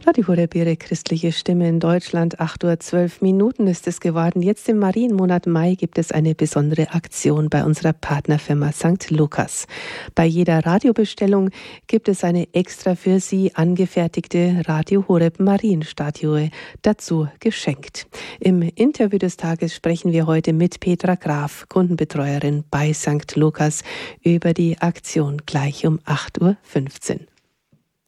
Radio Horeb, Ihre christliche Stimme in Deutschland. 8:12 Uhr ist es geworden. Jetzt im Marienmonat Mai gibt es eine besondere Aktion bei unserer Partnerfirma St. Lukas. Bei jeder Radiobestellung gibt es eine extra für Sie angefertigte Radio Horeb Marienstatue dazu geschenkt. Im Interview des Tages sprechen wir heute mit Petra Graf, Kundenbetreuerin bei St. Lukas, über die Aktion gleich um 8:15 Uhr.